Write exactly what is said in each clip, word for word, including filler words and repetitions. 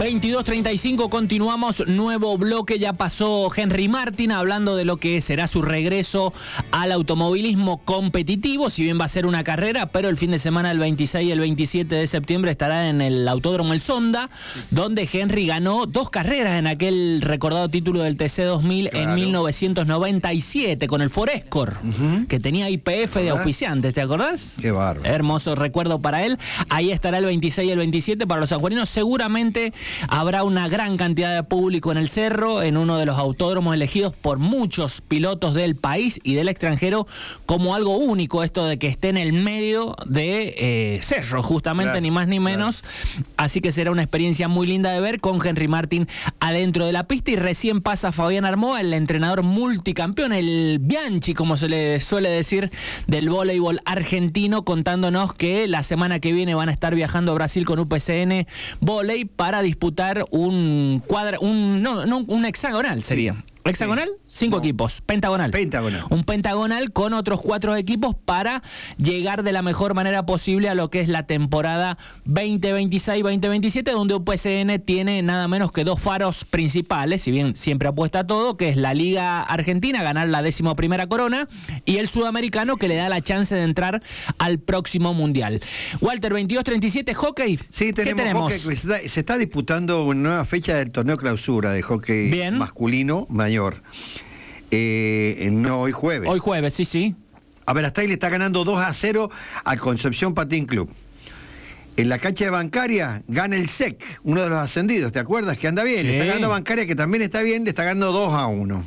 veintidós treinta y cinco, continuamos, nuevo bloque, ya pasó Henry Martin hablando de lo que será su regreso al automovilismo competitivo, si bien va a ser una carrera, pero el fin de semana el veintiséis y el veintisiete de septiembre estará en el Autódromo El Sonda, sí, sí. donde Henry ganó dos carreras en aquel recordado título del T C dos mil claro. en mil novecientos noventa y siete con el Ford Escort, uh-huh. que tenía I P F de auspiciantes, ¿te acordás? Qué bárbaro. Hermoso recuerdo para él. Ahí estará el veintiséis y el veintisiete para los sanjuaninos. Seguramente habrá una gran cantidad de público en el cerro, en uno de los autódromos elegidos por muchos pilotos del país y del extranjero como algo único, esto de que esté en el medio de eh, cerro, justamente, claro, ni más ni menos. Claro. Así que será una experiencia muy linda de ver con Henry Martin adentro de la pista. Y recién pasa Fabián Armoa, el entrenador multicampeón, el Bianchi, como se le suele decir, del voleibol argentino, contándonos que la semana que viene van a estar viajando a Brasil con U P C N Voley para disputar un cuadra, un no, no un hexagonal sería. Sí. ¿Hexagonal? Cinco no. equipos. Pentagonal. Pentagonal. Un pentagonal con otros cuatro equipos para llegar de la mejor manera posible a lo que es la temporada veinte veintiséis veinte veintisiete, donde U P C N tiene nada menos que dos faros principales, si bien siempre apuesta a todo, que es la Liga Argentina, ganar la décimo primera corona, y el Sudamericano, que le da la chance de entrar al próximo Mundial. Walter, veintidós treinta y siete, hockey. Sí, tenemos, tenemos? hockey. Se está, se está disputando una nueva fecha del torneo clausura de hockey Bien. masculino mayor. Eh, no, hoy jueves. Hoy jueves, sí, sí. A ver, hasta ahí le está ganando dos a cero al Concepción Patín Club. En la cancha de Bancaria gana el S E C, uno de los ascendidos, ¿te acuerdas? Que anda bien. Sí. Le está ganando Bancaria, que también está bien, le está ganando dos a uno.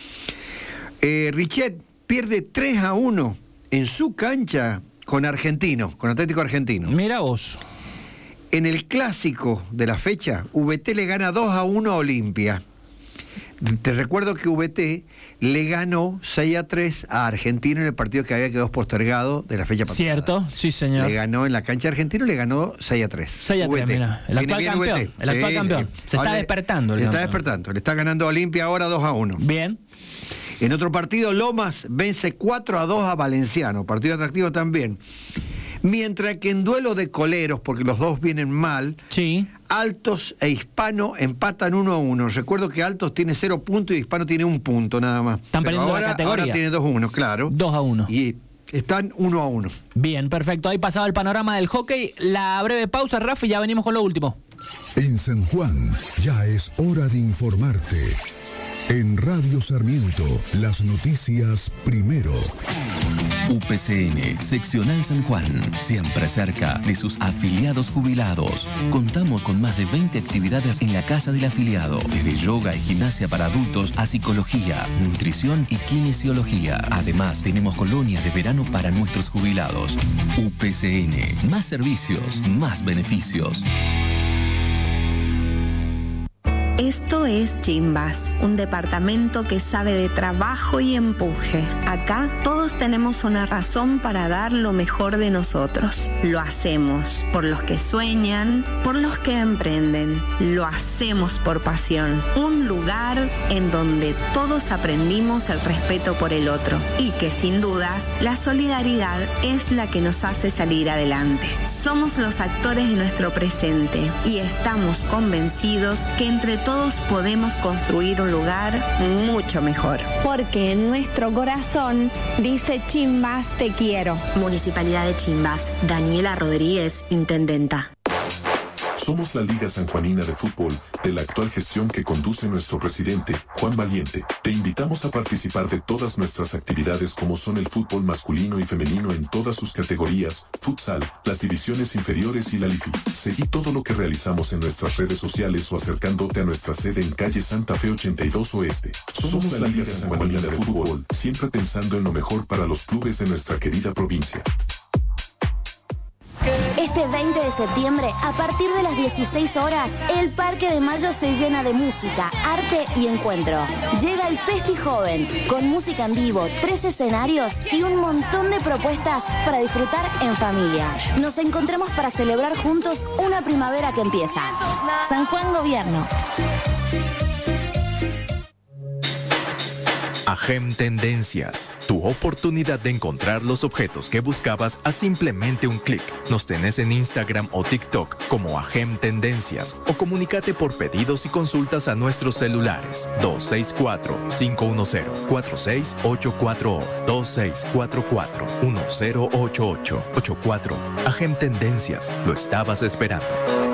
Eh, Richet pierde tres a uno en su cancha con Argentino, con Atlético Argentino. Mira vos. En el clásico de la fecha, V T le gana dos a uno a Olimpia. Te recuerdo que V T le ganó seis a tres a Argentino en el partido que había quedado postergado de la fecha pasada. Cierto, sí señor. Le ganó en la cancha de Argentino, le ganó seis a tres. seis a tres, mira. El actual campeón. El actual sí, campeón. Se ahora está despertando. Le está despertando. Le está ganando a Olimpia ahora dos a uno. Bien. En otro partido, Lomas vence cuatro a dos a Valenciano. Partido atractivo también. Mientras que en duelo de coleros, porque los dos vienen mal, sí. Altos e Hispano empatan uno a uno. Recuerdo que Altos tiene cero puntos y Hispano tiene un punto nada más. Están perdiendo ahora, la categoría. Ahora tiene dos a uno, claro. dos a uno. Y están uno a uno. Bien, perfecto. Ahí pasaba el panorama del hockey. La breve pausa, Rafa, y ya venimos con lo último. En San Juan, ya es hora de informarte. En Radio Sarmiento, las noticias primero. U P C N, Seccional San Juan, siempre cerca de sus afiliados jubilados. Contamos con más de veinte actividades en la casa del afiliado, desde yoga y gimnasia para adultos a psicología, nutrición y kinesiología. Además, tenemos colonias de verano para nuestros jubilados. U P C N, más servicios, más beneficios. Esto es Chimbas, un departamento que sabe de trabajo y empuje. Acá todos tenemos una razón para dar lo mejor de nosotros. Lo hacemos por los que sueñan, por los que emprenden. Lo hacemos por pasión. Un lugar en donde todos aprendimos el respeto por el otro y que sin dudas la solidaridad es la que nos hace salir adelante. Somos los actores de nuestro presente y estamos convencidos que entre todos podemos construir un lugar mucho mejor. Porque en nuestro corazón dice Chimbas te quiero. Municipalidad de Chimbas. Daniela Rodríguez, intendenta. Somos la Liga Sanjuanina de Fútbol de la actual gestión que conduce nuestro presidente, Juan Valiente. Te invitamos a participar de todas nuestras actividades como son el fútbol masculino y femenino en todas sus categorías, futsal, las divisiones inferiores y la LIFI. Seguí todo lo que realizamos en nuestras redes sociales o acercándote a nuestra sede en calle Santa Fe ochenta y dos Oeste. Somos la Liga Sanjuanina de Fútbol, siempre pensando en lo mejor para los clubes de nuestra querida provincia. Este veinte de septiembre, a partir de las dieciséis horas, el Parque de Mayo se llena de música, arte y encuentro. Llega el Festi Joven, con música en vivo, tres escenarios y un montón de propuestas para disfrutar en familia. Nos encontramos para celebrar juntos una primavera que empieza. San Juan Gobierno. AGEM Tendencias, tu oportunidad de encontrar los objetos que buscabas a simplemente un clic. Nos tenés en Instagram o TikTok como AGEM Tendencias o comunícate por pedidos y consultas a nuestros celulares dos seis cuatro, cinco uno cero, cuatro seis ocho cuatro o dos seis cuatro cuatro, uno cero ocho ocho ocho cuatro. AGEM Tendencias, lo estabas esperando.